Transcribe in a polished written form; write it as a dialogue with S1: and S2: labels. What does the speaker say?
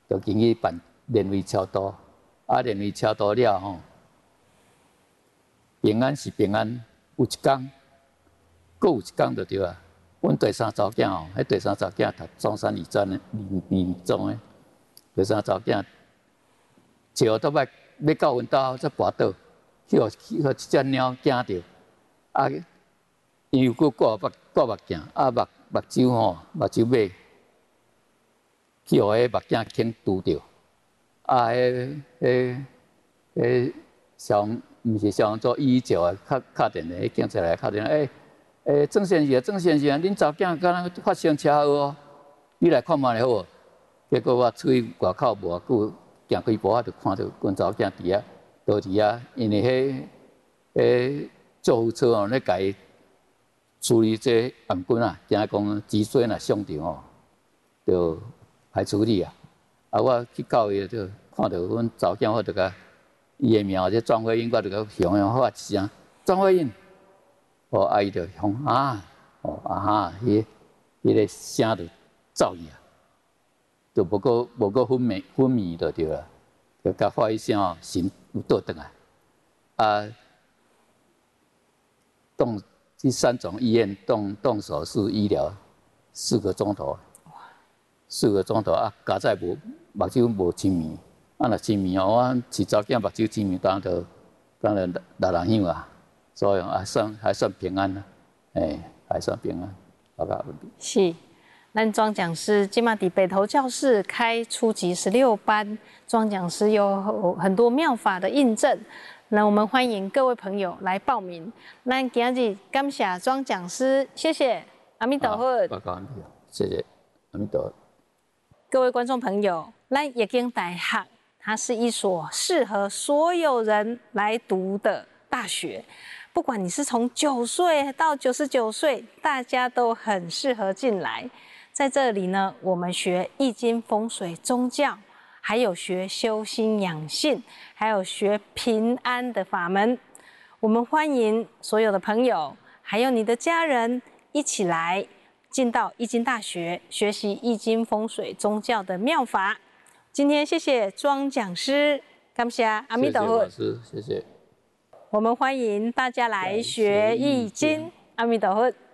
S1: 就经去办连位超度，啊，连位超度了吼，平安是平安，有一天，搁有一天就对啊。阮第三查某囝吼，迄第三查某囝读中山理专的二中的，第三查某囝，笑倒摆要到阮兜才跋倒，去一只猫惊着，啊，因为佫挂目镜，啊目睭吼，目睭尾去互迄目镜铿拄着，啊，毋是消防组119啊，敲电话，警察来敲电话，郑先生，恁查某囝敢若发生车祸哦，你来看卖好无？结果我出去外口无久，行几步我就看到阮查某囝伫遐倒伫遐，因为迄救护车哦咧甲伊处理这案件啊，惊讲脊髓若伤着吼，就排处理啊。啊，我去到伊就看到阮查某囝，我就甲伊的名叫庄慧英，我就甲向发一声庄慧英。哦，啊，伊就响啊，哦啊哈，迄个声就走去啊，就无个昏迷就对了，就甲发一声哦，神有倒转来，啊，去三总医院动手术医疗4个钟头，4个钟头啊，加在目睭无清明，啊，若清明哦，我饲查某囝目睭清明，当然六人响啊。所以还算平安啦，还算平安，报告问题。
S2: 是，咱庄讲师今嘛伫北投教室开初级16班，庄讲师有很多妙法的印证。那我们欢迎各位朋友来报名。咱今日感谢庄讲师，谢谢，阿弥陀佛。
S1: 报告问题，谢谢，阿弥陀佛。
S2: 各位观众朋友，咱夜间大学，它是一所适合所有人来读的大学。不管你是从9岁到99岁，大家都很适合进来。在这里呢，我们学易经、风水、宗教，还有学修心养性，还有学平安的法门。我们欢迎所有的朋友，还有你的家人一起来进到易经大学，学习易经、风水、宗教的妙法。今天谢谢庄讲师，感谢阿弥陀佛。
S1: 谢谢老师，谢谢。
S2: 我们欢迎大家来学易经，阿弥陀佛。